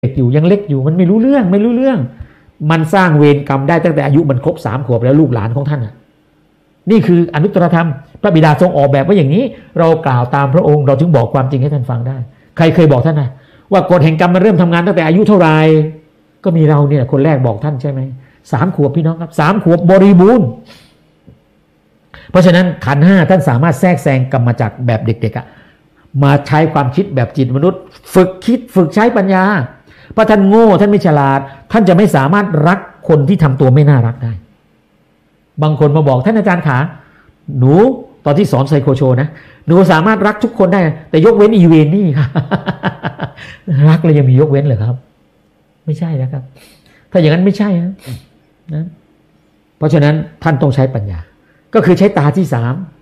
ด็กอยู่ยังเล็กอยู่มันไม่รู้เรื่องมันสร้างเวรกรรมได้ตั้งแต่อายุมันครบ3 ขวบแล้วลูกหลานของท่านนี่คืออนุตตรธรรมพระบิดาทรงออกแบบไว้อย่างนี้เรากล่าวตามพระองค์เราถึงบอกความจริงให้ท่านฟังได้ใครเคยบอกท่านนะว่ากฎแห่งกรรมมันเริ่มทำงานตั้งแต่อายุเท่าไหร่ก็มีเราเนี่ยคนแรกบอกท่านใช่ไหม3 ขวบพี่น้องครับ3 ขวบบริบูรณ์เพราะฉะนั้นขันธ์ 5ท่านสามารถแทรกแซงกรรมจักรแบบเด็กๆมาใช้ความคิดแบบจิตมนุษย์ฝึกคิดฝึกใช้ปัญญาเพราะท่านโง่ท่านไม่ฉลาดท่านจะไม่สามารถรักคนที่ทำตัวไม่น่ารักได้บางคนมาบอกท่านอาจารย์ขาหนูตอนที่สอนไซโคโชนะหนูสามารถรักทุกคนได้แต่ยกเว้นอีเวนนี่ค่ะ รักเลยยังมียกเว้นเหรอครับไม่ใช่นะครับถ้าอย่างนั้นไม่ใช่นะเพราะฉะนั้นท่านต้องใช้ปัญญาก็คือใช้ตาที่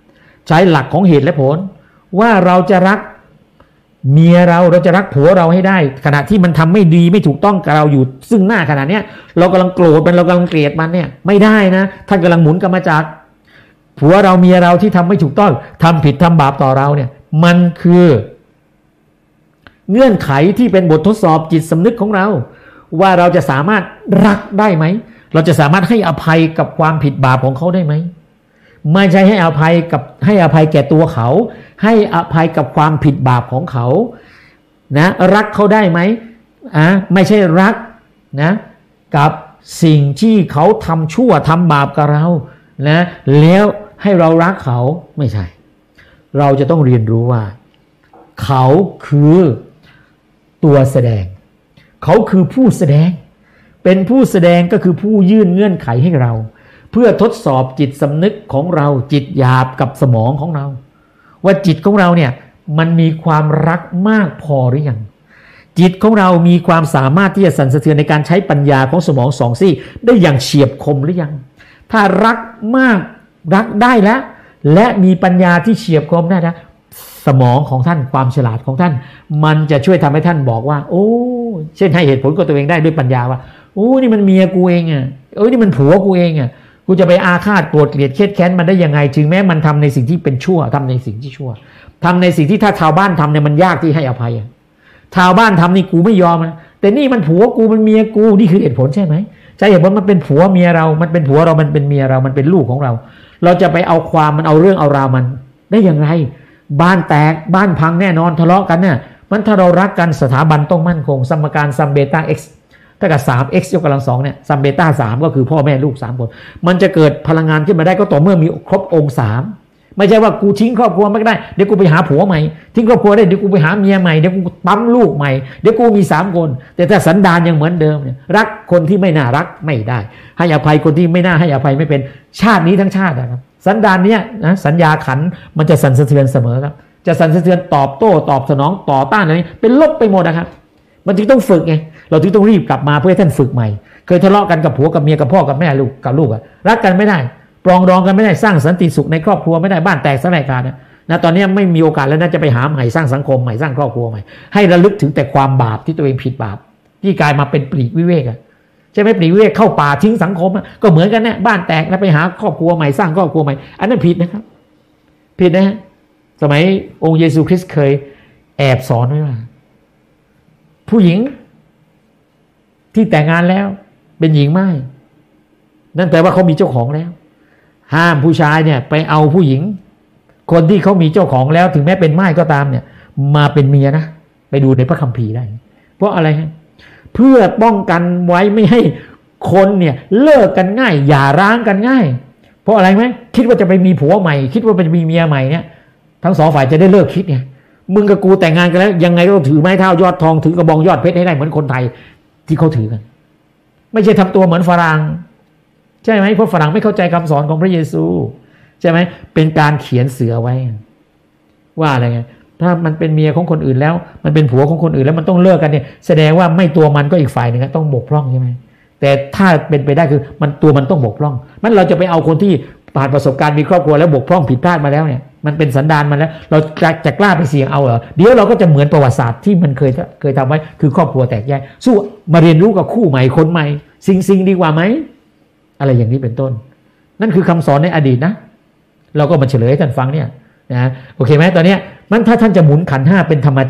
3ใช้หลักของเหตุและผลว่าเราจะรักเมียเราจะรักผัวเราให้ได้ขณะที่มันทำไม่ดีไม่ถูกต้องกับเราอยู่ซึ่งหน้าขณะเนี้ยเรากำลังโกรธมันเรากำลังเกลียดมันเนี่ยไม่ได้นะท่านกำลังหมุนกรรมจักรผัวเราเมียเราที่ทำไม่ถูกต้องทำผิดทำบาปต่อเราเนี่ยมันคือเงื่อนไขที่เป็นบททดสอบจิตสำนึกของเราว่าเราจะสามารถรักได้ไหมเราจะสามารถให้อภัยกับความผิดบาปของเขาได้ไหมไม่ใช่ให้อภัยแก่ตัวเขาให้อภัยกับความผิดบาปของเขานะรักเขาได้ไหมไม่ใช่รักนะกับสิ่งที่เขาทำชั่วทำบาปกับเรานะแล้วให้เรารักเขาไม่ใช่เราจะต้องเรียนรู้ว่าเขาคือตัวแสดงเขาคือผู้แสดงเป็นผู้แสดงก็คือผู้ยื่นเงื่อนไขให้เราเพื่อทดสอบจิตสำนึกของเราจิตหยาบกับสมองของเราว่าจิตของเราเนี่ยมันมีความรักมากพอหรือยังจิตของเรามีความสามารถที่จะสั่นสะเทือนในการใช้ปัญญาของสมอง2 ซี่ได้อย่างเฉียบคมหรือยังถ้ารักมากรักได้แล้วและมีปัญญาที่เฉียบคมได้นะสมองของท่านความฉลาดของท่านมันจะช่วยทำให้ท่านบอกว่าโอ้เช่นให้เหตุผลกับตัวเองได้ด้วยปัญญาว่าโอ้นี่มันเมียกูเองนี่มันผัวกูเองกูจะไปอาฆาตโกรธเกลียดเครียดแค้นมันได้ยังไงถึงแม้มันทำในสิ่งที่เป็นชั่วทำในสิ่งที่ชั่วทำในสิ่งที่ถ้าชาวบ้านทำเนี่ยมันยากที่ให้อภัยชาวบ้านทำนี่กูไม่ยอมนะแต่นี่มันผัวกูมันเมียกูนี่คือเหตุผลใช่ไหมใช่เหตุผลมันเป็นผัวเมียเรามันเป็นผัวเรามันเป็นเมียเรามันเป็นลูกของเราเราจะไปเอาความมันเอาเรื่องเอาราวมันได้อย่างไรบ้านแตกบ้านพังแน่นอนทะเลาะกันเนี่ยมันถ้าเรารักกันสถาบันต้องมั่นคงสมการซัมเบต้า xถ้ากับ 3x ยกกำลัง2เนี่ยซัมเบต้า3ก็คือพ่อแม่ลูก3คนมันจะเกิดพลังงานขึ้นมาได้ก็ต่อเมื่อมีครบองค์3ไม่ใช่ว่ากูทิ้งครอบครัวไม่ได้เดี๋ยวกูไปหาผัวใหม่ทิ้งครอบครัวได้เดี๋ยวกูไปหาเมียใหม่เดี๋ยวกูปั๊มลูกใหม่เดี๋ยวกูมี3 คนแต่ถ้าสันดานยังเหมือนเดิมเนี่ยรักคนที่ไม่น่ารักไม่ได้ให้อภัยคนที่ไม่น่าให้อภัยไม่เป็นชาตินี้ทั้งชาตินะครับสันดานเนี้ยนะสัญญาขันมันจะสั่นสะเทือนเสมอครับจะสั่นสะเทือนตอบโต้ตอบสนองต่อต้านอะไรเป็นลบไปหมดนะครับมันจึงต้องฝึกไงเราจึงต้องรีบกลับมาเพื่อให้ท่านฝึกใหม่เคยทะเลาะกันกับผัวกับเมียกับพ่อกับแม่ลูกกับลูกรักกันไม่ได้ปรองดองกันไม่ได้สร้างสันติสุขในครอบครัวไม่ได้บ้านแตกสลายขาดนะตอนนี้ไม่มีโอกาสแล้วนะจะไปหาใหม่สร้างสังคมใหม่สร้างครอบครัวใหม่ให้ระลึกถึงแต่ความบาปที่ตัวเองผิดบาปที่กลายมาเป็นปลีกวิเวกใช่ไหมปลีกวิเวกเข้าป่าทิ้งสังคมก็เหมือนกันเนี่ยบ้านแตกแล้วไปหาครอบครัวใหม่สร้างครอบครัวใหม่อันนั้นผิดนะครับผิดนะฮะสมัยองค์เยซูคริสต์เคยแอบสอนไว้ว่าผู้หญิงที่แต่งงานแล้วเป็นหญิงม่ายนั่นแปลว่าเขามีเจ้าของแล้วห้ามผู้ชายเนี่ยไปเอาผู้หญิงคนที่เขามีเจ้าของแล้วถึงแม้เป็นม่ายก็ตามเนี่ยมาเป็นเมียนะไปดูในพระคัมภีร์ได้เพราะอะไรฮะเพื่อป้องกันไว้ไม่ให้คนเนี่ยเลิกกันง่ายหย่าร้างกันง่ายเพราะอะไรไหมคิดว่าจะไปมีผัวใหม่คิดว่าจะมีเมียใหม่เนี่ยทั้ง2 ฝ่ายจะได้เลิกคิดไงมึงกับกูแต่งงานกันแล้วยังไงก็ต้องถือไม้เท้ายอดทองถือกระบองยอดเพชรให้ได้เหมือนคนไทยที่เขาถือกันไม่ใช่ทำตัวเหมือนฝรั่งใช่ไหมเพราะฝรั่งไม่เข้าใจคำสอนของพระเยซูใช่ไหมเป็นการเขียนเสือไว้ว่าอะไรไงถ้ามันเป็นเมียของคนอื่นแล้วมันเป็นผัวของคนอื่นแล้วมันต้องเลิกกันเนี่ยแสดงว่าไม่ตัวมันก็อีกฝ่ายหนึ่งต้องบกพร่องใช่ไหมแต่ถ้าเป็นไปได้คือมันตัวมันต้องบกพร่องมันเราจะไปเอาคนที่ผ่านประสบการณ์มีครอบครัวแล้วบกพร่องผิดพลาดมาแล้วเนี่ยมันเป็นสันดานมันแล้วเราจะกล้าไปเสี่ยงเอาเหรอเดี๋ยวเราก็จะเหมือนประวัติศาสตร์ที่มันเคยทำไว้คือครอบครัวแตกแยกสู้มาเรียนรู้กับคู่ใหม่คนใหม่สิ่งดีกว่าไหมอะไรอย่างนี้เป็นต้นนั่นคือคำสอนในอดีตนะเราก็มาเฉลยให้ท่านฟังเนี่ยนะโอเคไหมตอนนี้มันถ้าท่านจะหมุนขันธ์ 5เป็นธรรมจักร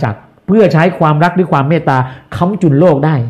เพื่อใช้ความรักหรือความเมตตาค้ำจุนโลกได้